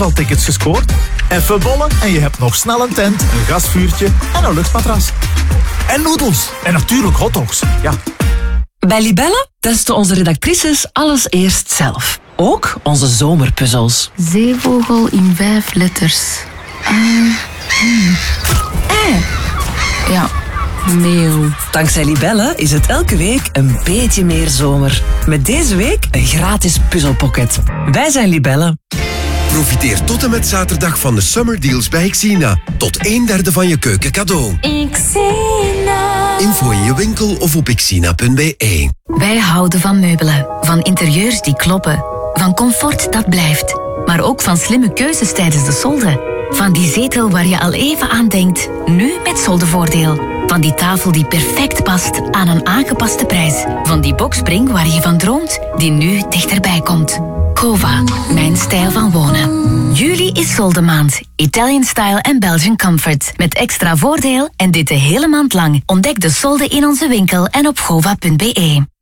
tickets gescoord? Even bollen en je hebt nog snel een tent, een gasvuurtje en een luchtmatras. En noedels. En natuurlijk hotdogs. Ja. Bij Libelle testen onze redactrices alles eerst zelf. Ook onze zomerpuzzels. Zeevogel in 5 letters. Ja, meeuw. Dankzij Libelle is het elke week een beetje meer zomer. Met deze week een gratis puzzelpocket. Wij zijn Libelle. Profiteer tot en met zaterdag van de Summer Deals bij Xina. Tot 1/3 van je keuken cadeau. Xina. Info in je winkel of op xina.be. Wij houden van meubelen. Van interieurs die kloppen. Van comfort dat blijft. Maar ook van slimme keuzes tijdens de solde. Van die zetel waar je al even aan denkt. Nu met soldevoordeel. Van die tafel die perfect past aan een aangepaste prijs. Van die boxspring waar je van droomt, die nu dichterbij komt. Cova, mijn stijl van wonen. Juli is soldemaand. Italian style en Belgian comfort. Met extra voordeel en dit de hele maand lang. Ontdek de solden in onze winkel en op gova.be.